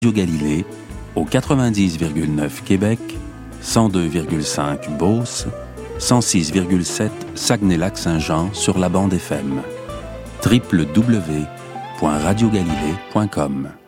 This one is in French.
Radio Galilée au 90,9 Québec, 102,5 Beauce, 106,7 Saguenay-Lac-Saint-Jean sur la bande FM. www.radiogalilée.com